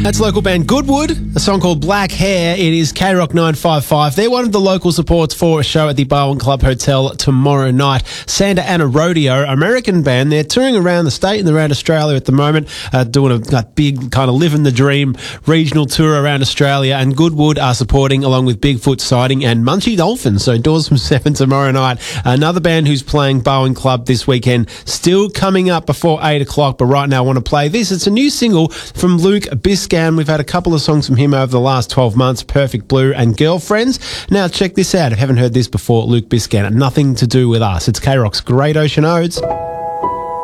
That's local band Goodwood, a song called Black Hair. It is K-Rock 955. They're one of the local supports for a show at the Barwon Club Hotel tomorrow night. Santa Ana Rodeo, American band. They're touring around the state and around Australia at the moment, doing a big kind of living the dream regional tour around Australia. And Goodwood are supporting along with Bigfoot Sighting and Munchie Dolphins. So doors from 7 tomorrow night. Another band who's playing Barwon Club this weekend, still coming up before 8 o'clock. But right now I want to play this. It's a new single from Luke Biscan. We've had a couple of songs from him over the last 12 months, Perfect Blue and Girlfriends. Now check this out. If you haven't heard this before, Luke Biscan, Nothing to Do with Us. It's K-Rock's Great Ocean Odes.